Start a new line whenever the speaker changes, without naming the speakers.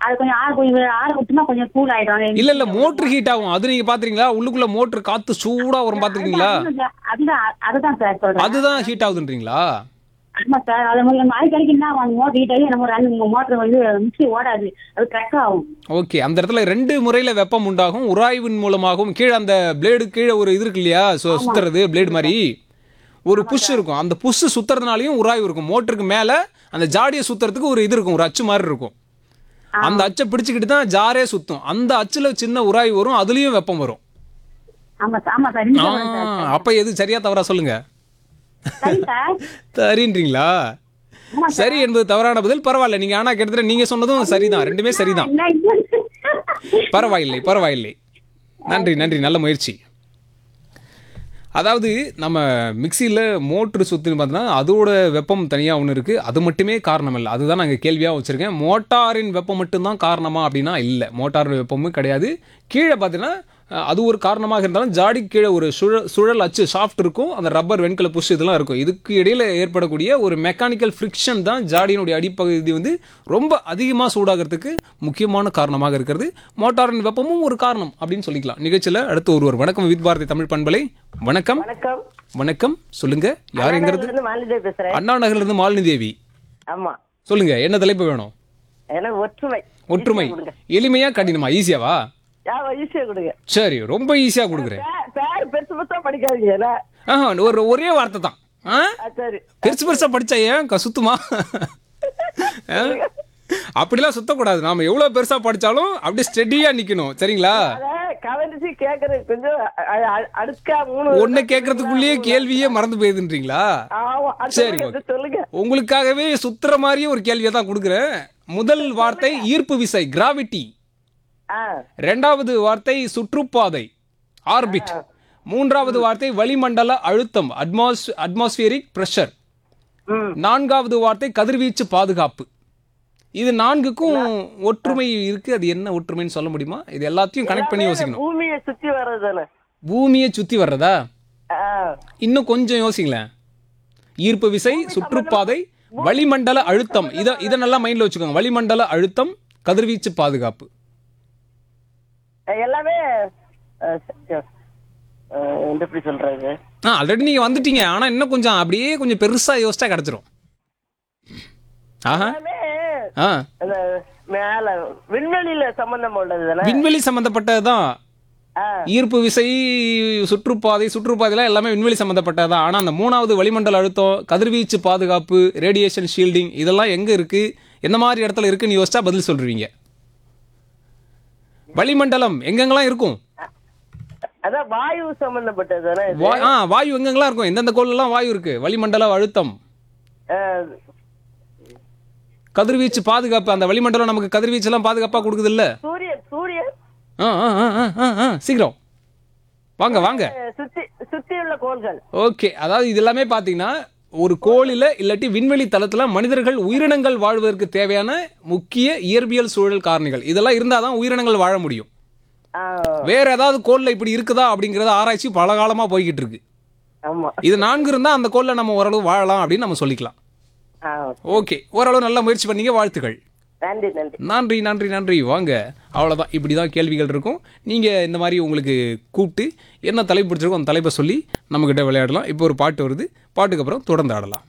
அது கொஞ்சம் ஆற விட்டுனா கொஞ்சம் கூல் ஆயிடும்.
இல்ல மோட்டர் ஹீட் ஆகும். அது நீங்க பாத்துறீங்களா? உள்ளுக்குள்ள மோட்டர் காத்து சூடா வரும் பாத்துருக்கீங்களா?
அதுதான் சார் சொல்றேன்.
அதுதான் ஹீட் ஆகுதுன்றீங்களா?
ஆமா சார். அது அடிக்கடிக்கு என்ன ஆகும், மோட்டர் ஹீட் ஆகி நம்ம ரெண்டு மோட்டர் வந்து மிக்சி ஓடாது, அது ட்ரக் ஆகும்.
ஓகே, அந்த இடத்துல 2 முறையில வெப்பம் உண்டாகும். உராய்வின் மூலமாகவும் கீழே அந்த பிளேடு கீழே ஒரு இது இருக்கு இல்லையா, சுத்துறது பிளேடு மாதிரி ஒரு புஷ் இருக்கும். அந்த புஷ் சுத்துறதுனாலையும் உராய்வு இருக்கும். மோட்டருக்கு மேல அந்த ஜாடியை சுத்துறதுக்கு ஒரு இது இருக்கும், ஒரு அச்சு மாதிரி இருக்கும். அந்த அச்சை பிடிச்சிக்கிட்டு தான் ஜாரே சுத்தும். அந்த அச்சுல சின்ன உராய்வு வரும், அதுலயும் வெப்பம் வரும்.
ஆமா சார். ஆமா சார்.
அப்ப எது சரியா தவறா சொல்லுங்க.
சரி சார்.
சரின்றீங்களா? சரி என்பது தவறான பதில். பரவாயில்ல, நீங்க ஆனா கிட்டத்தட்ட நீங்க சொன்னதும் சரிதான், ரெண்டுமே சரிதான். பரவாயில்லை பரவாயில்லை, நன்றி நன்றி, நல்ல முயற்சி. அதாவது நம்ம மிக்சியில் மோட்ரு சுற்றுன்னு பார்த்தோன்னா அதோட வெப்பம் தனியாக ஒன்று இருக்குது. அது மட்டுமே காரணம் இல்லை. அதுதான் நாங்கள் கேள்வியாக வச்சுருக்கேன். மோட்டாரின் வெப்பம் மட்டும்தான் காரணமா அப்படின்னா இல்லை, மோட்டாரின் வெப்பமும் கிடையாது. கீழே பார்த்தீங்கன்னா அது ஒரு காரணமாக இருந்தாலும் ஜாடி கீழே ஒரு சுழல் அச்சு சாஃப்ட் இருக்கும், அந்த ரப்பர் வெண்கல புஷ் இதெல்லாம் இருக்கும். இதுக்கு இடையில் ஏற்படக்கூடிய ஒரு மெக்கானிக்கல் ஃப்ரிக்ஷன் தான் ஜாடியினுடைய அடிப்பகுதி வந்து ரொம்ப அதிகமாக சூடாகிறதுக்கு முக்கியமான காரணமாக இருக்கிறது. மோட்டாரின் வெப்பமும் ஒரு காரணம் அப்படின்னு சொல்லிக்கலாம். நிகழ்ச்சியில் அடுத்து ஒருவர். வணக்கம் வித் பாரதி தமிழ் பண்பலை. வணக்கம். வணக்கம், சொல்லுங்க, யாருங்கிறது? அண்ணா நகர்ல இருந்து மாலினி தேவி.
ஆமா,
சொல்லுங்க, என்ன தலைப்பு வேணும்?
ஒற்றுமை.
ஒற்றுமை எளிமையா கடினமா? ஈஸியாவா?
ஈஸியா கொடுங்க.
சரி, ரொம்ப ஈஸியா கொடுக்குறேன்.
பெருசு பெருசா படிக்காதீங்க.
ஒரே வார்த்தை தான். பெருசு பெருசா படிச்சா ஏன் சுத்துமா? அப்படிலாம் சுத்தக்கூடாது. நாம எவ்வளவு பெருசா படிச்சாலும் அப்படியே ஸ்டெடியா நிக்கணும், சரிங்களா? ஒன்னு கேக்குறதுக்குள்ளேயே கேள்வியே மறந்து போயிருதுன்றீங்களா? சரி, உங்களுக்காகவே சுத்துற மாதிரியே ஒரு கேள்வியை தான் கொடுக்குறேன். முதல் வார்த்தை ஈர்ப்பு விசை, கிராவிட்டி. இரண்டாவது வார்த்தை சுற்றுப்பாதை, ஆர்பிட். மூன்றாவது வார்த்தை வளிமண்டல அழுத்தம், அட்மாஸ்பியரிக் பிரஷர். நான்காவது வார்த்தை கதிர்வீச்சு பாதுகாப்பு. இது 4க்கும் ஒற்றுமை இருக்கு. அது என்ன ஒற்றுமைன்னு சொல்ல முடியுமா? இது எல்லாத்தையும் கனெக்ட் பண்ணி யோசிக்கணும்.
பூமியை சுத்தி வர்றதானே?
பூமியை சுத்தி வர்றதா? இன்னும் கொஞ்சம் யோசிங்களேன். ஈர்ப்பு விசை, சுற்றுப்பாதை, வளிமண்டல அழுத்தம். இத நல்லா மைண்ட்ல வச்சுக்கோங்க. வளிமண்டல அழுத்தம், கதிர்வீச்சு பாதுகாப்பு.
எல்லாமே எப்படி சொல்றது?
ஆல்ரெடி நீங்க வந்துட்டீங்க. ஆனா இன்னும் கொஞ்சம் அப்படியே கொஞ்சம் பெருசா யோசிச்சா கிடைச்சிரும்.
மேல விண்வெளியில சம்பந்தம் உள்ளது.
விண்வெளி சம்பந்தப்பட்டதுதான். ஈர்ப்பு விசை, சுற்றுப்பாதைலாம் எல்லாமே விண்வெளி சம்பந்தப்பட்டதுதான். ஆனா அந்த மூணாவது வளிமண்டல அழுத்தம், கதிர்வீச்சு பாதுகாப்பு, ரேடியேஷன் ஷீல்டிங், இதெல்லாம் எங்க இருக்கு, எந்த மாதிரி இடத்துல இருக்குன்னு யோசிச்சா பதில் சொல்றீங்க. வளிமண்டலம் எங்கெங்கெல்லாம் இருக்கும்?
அதான் வாயு சம்பந்தப்பட்டது.
வாயு எங்கெங்கெல்லாம் இருக்கும்? எந்தெந்த கோள்லாம் வாயு இருக்கு? வளிமண்டல அழுத்தம், கதிர்வீச்சு பாதுகாப்பு. அந்த வளிமண்டலம் நமக்கு கதிர்வீச்சு எல்லாம் பாதுகாப்பா கொடுக்குது இல்ல?
சூரியன்.
சீக்கிரம் வாங்க வாங்க.
சுத்தி உள்ள கோள்கள்.
ஓகே, அதாவது இது எல்லாமே பாத்தீங்கன்னா ஒரு கோளில இல்லாட்டி விண்வெளி தளத்துல மனிதர்கள் உயிரினங்கள் வாழ்வதற்கு தேவையான முக்கிய இயற்பியல் சூழல் காரணிகள். இதெல்லாம் இருந்தாதான் உயிரினங்கள் வாழ முடியும். வேற ஏதாவது கோள்ல இப்படி இருக்குதா அப்படிங்கறத ஆராய்ச்சி பல காலமா போய்கிட்டு இருக்கு. இது 4 இருந்தா அந்த கோள்ல நம்ம ஓரளவு வாழலாம் அப்படின்னு நம்ம சொல்லிக்கலாம். ஓகே, ஓரளவு நல்ல முயற்சி பண்ணீங்க, வாழ்த்துக்கள். நன்றி நன்றி நன்றி. வாங்க, அவ்வளோதான். இப்படி தான் கேள்விகள் இருக்கும். நீங்கள் இந்த மாதிரி உங்களுக்கு கூப்பிட்டு என்ன தலைப்பு பிடிச்சிருக்கோ அந்த தலைப்பை சொல்லி நம்மக்கிட்ட விளையாடலாம். இப்போ ஒரு பாட்டு வருது, பாட்டுக்கு அப்புறம் தொடர்ந்து ஆடலாம்.